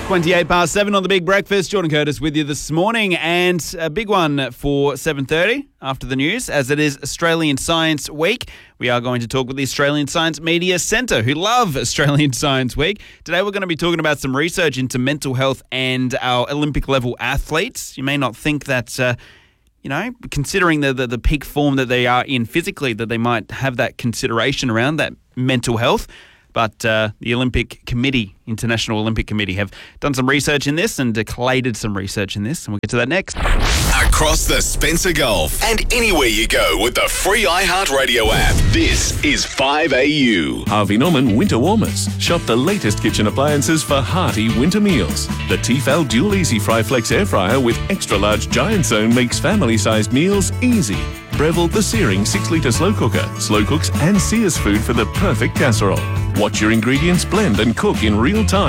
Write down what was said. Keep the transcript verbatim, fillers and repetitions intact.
twenty-eight past seven on The Big Breakfast. Jordan Curtis with you this morning, and a big one for seven thirty after the news, as it is Australian Science Week. We are going to talk with the Australian Science Media Centre, who love Australian Science Week. Today we're going to be talking about some research into mental health and our Olympic-level athletes. You may not think that, uh, you know, considering the, the, the peak form that they are in physically, that they might have that consideration around that mental health. But uh, the Olympic Committee, International Olympic Committee, have done some research in this and collated some research in this, and we'll get to that next. Across the Spencer Gulf and anywhere you go with the free iHeartRadio app, this is five A U. Harvey Norman Winter Warmers. Shop the latest kitchen appliances for hearty winter meals. The Tefal Dual Easy Fry Flex Air Fryer with extra large giant zone makes family-sized meals easy. Breville the Searing six litre slow cooker. Slow cooks and sears food for the perfect casserole. Watch your ingredients blend and cook in real time.